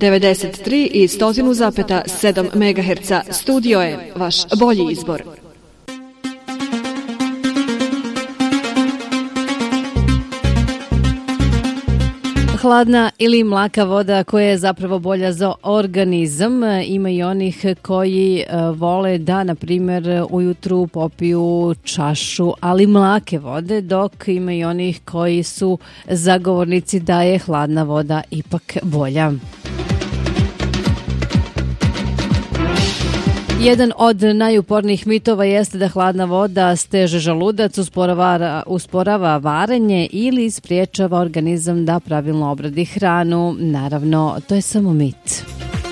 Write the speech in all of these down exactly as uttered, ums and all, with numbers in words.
devedeset tri i sto zarez sedam megaherca. Studio je vaš bolji izbor. Hladna ili mlaka voda koja je zapravo bolja za organizam. Ima i onih koji vole da, na primjer, ujutru popiju čašu, ali mlake vode, dok ima i onih koji su zagovornici da je hladna voda ipak bolja. Jedan od najupornijih mitova jeste da hladna voda steže želudac, usporava, usporava varenje ili spriječava organizam da pravilno obradi hranu. Naravno, to je samo mit.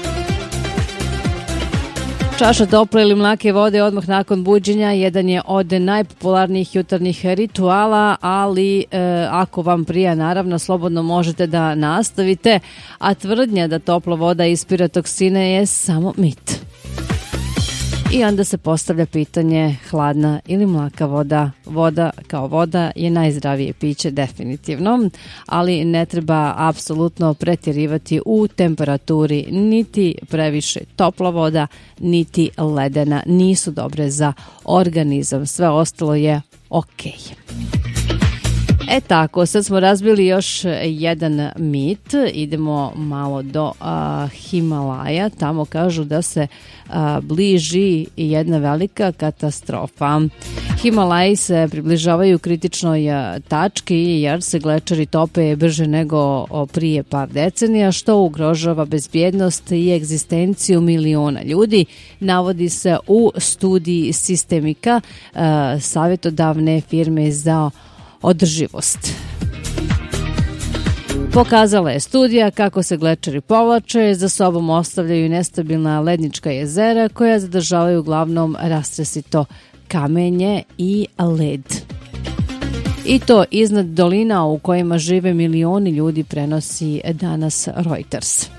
Čaša tople ili mlake vode odmah nakon buđenja jedan je od najpopularnijih jutarnjih rituala, ali e, ako vam prija, naravno, slobodno možete da nastavite, a tvrdnja da topla voda ispira toksine je samo mit. I onda se postavlja pitanje hladna ili mlaka voda. Voda kao voda je najzdravije piće definitivno, ali ne treba apsolutno pretjerivati u temperaturi. Niti previše topla voda, niti ledena nisu dobre za organizam. Sve ostalo je okej. E tako, sad smo razbili još jedan mit. Idemo malo do a, Himalaja. Tamo kažu da se a, bliži jedna velika katastrofa. Himalaji se približavaju kritičnoj a, tački jer se glečeri tope brže nego prije par decenija, što ugrožava bezbjednost i egzistenciju miliona ljudi. Navodi se u studiji Sistemika, a, savjetodavne firme za održivost. Pokazala je studija kako se glečeri povlače, za sobom ostavljaju nestabilna lednička jezera koja zadržavaju uglavnom rastresito kamenje i led. I to iznad dolina u kojima žive milioni ljudi, prenosi danas Reuters.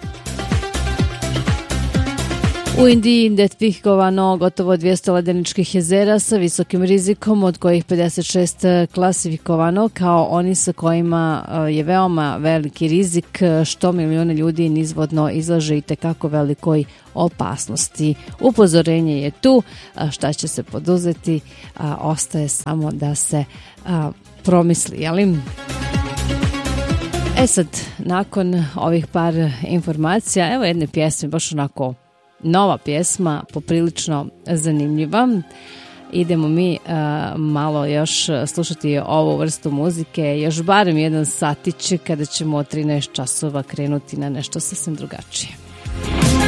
U Indiji identifikovano gotovo dvjesto ledeničkih jezera sa visokim rizikom, od kojih pedeset šest klasifikovano kao oni sa kojima je veoma veliki rizik, što milijone ljudi nizvodno izlaže i tekako velikoj opasnosti. Upozorenje je tu, šta će se poduzeti, ostaje samo da se promisli, jeli? E sad, nakon ovih par informacija, evo jedne pjesme, baš onako nova pjesma, poprilično zanimljiva. Idemo mi uh, malo još slušati ovu vrstu muzike, još barem jedan satić kada ćemo od trinaest časova krenuti na nešto sasvim drugačije.